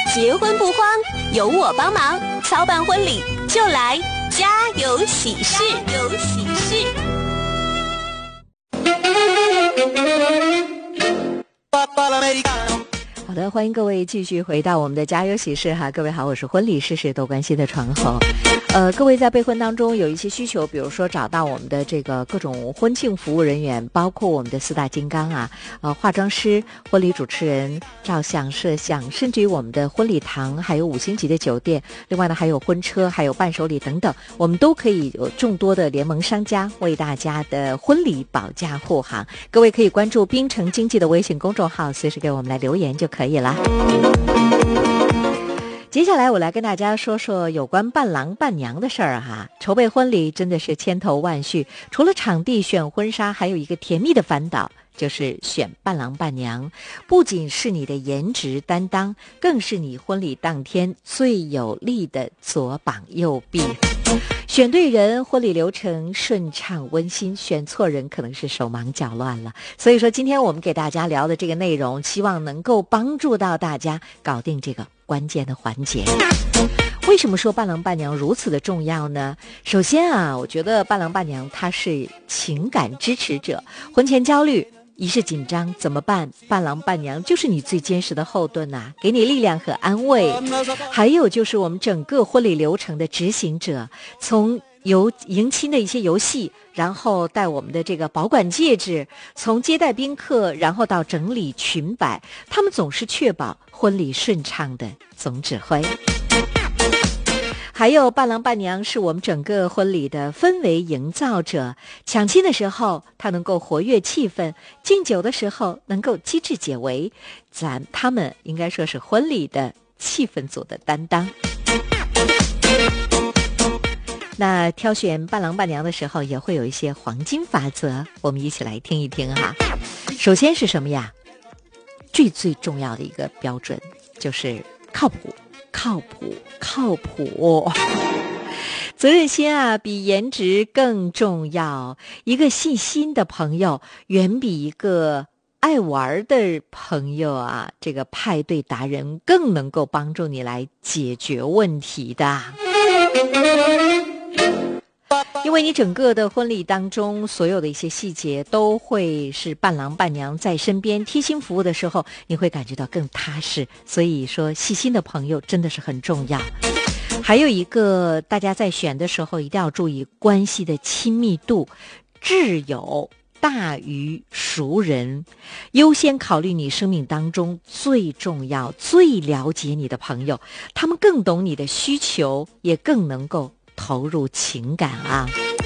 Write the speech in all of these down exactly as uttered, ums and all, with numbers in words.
结婚不慌，有我帮忙，操办婚礼就来家有喜事，有喜事。 好的，欢迎各位继续回到我们的家有喜事哈。各位好，我是婚礼事事都关心的传侯。呃，各位在备婚当中有一些需求，比如说找到我们的这个各种婚庆服务人员，包括我们的四大金刚啊，呃，化妆师、婚礼主持人、照相、摄像，甚至于我们的婚礼堂，还有五星级的酒店，另外呢还有婚车，还有伴手礼等等，我们都可以有众多的联盟商家为大家的婚礼保驾护航。各位可以关注滨城经济的微信公众号，随时给我们来留言就可以了。接下来我来跟大家说说有关伴郎伴娘的事儿哈。筹备婚礼真的是千头万绪，除了场地选婚纱，还有一个甜蜜的烦恼，就是选伴郎伴娘。不仅是你的颜值担当，更是你婚礼当天最有力的左膀右臂。选对人，婚礼流程顺畅温馨；选错人，可能是手忙脚乱了。所以说，今天我们给大家聊的这个内容，希望能够帮助到大家搞定这个关键的环节。为什么说伴郎伴娘如此的重要呢？首先啊，我觉得伴郎伴娘他是情感支持者，婚前焦虑、仪式紧张怎么办？伴郎伴娘就是你最坚实的后盾呐、啊，给你力量和安慰。还有就是我们整个婚礼流程的执行者，从游迎亲的一些游戏，然后带我们的这个保管戒指，从接待宾客，然后到整理裙摆，他们总是确保婚礼顺畅的总指挥。还有伴郎伴娘是我们整个婚礼的氛围营造者，抢亲的时候他能够活跃气氛，敬酒的时候能够机智解围，咱他们应该说是婚礼的气氛组的担当。那挑选伴郎伴娘的时候也会有一些黄金法则，我们一起来听一听哈。首先是什么呀？最最重要的一个标准就是靠谱靠谱靠谱责任心啊比颜值更重要，一个细心的朋友远比一个爱玩的朋友啊，这个派对达人更能够帮助你来解决问题的。因为你整个的婚礼当中所有的一些细节都会是伴郎伴娘在身边贴心服务的时候，你会感觉到更踏实，所以说细心的朋友真的是很重要。还有一个大家在选的时候一定要注意关系的亲密度，挚友大于熟人，优先考虑你生命当中最重要最了解你的朋友，他们更懂你的需求，也更能够投入情感啊。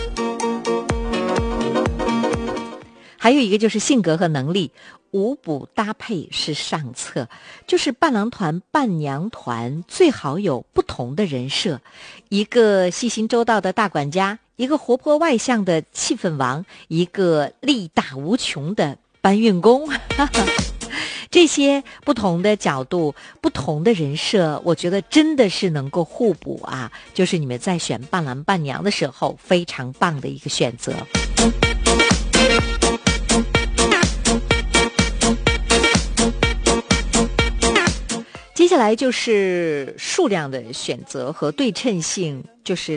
还有一个就是性格和能力五补搭配是上策，就是伴郎团伴娘团最好有不同的人设，一个细心周到的大管家，一个活泼外向的气氛王，一个力大无穷的搬运工这些不同的角度不同的人设，我觉得真的是能够互补啊，就是你们在选伴郎伴娘的时候非常棒的一个选择。接下来就是数量的选择和对称性，就是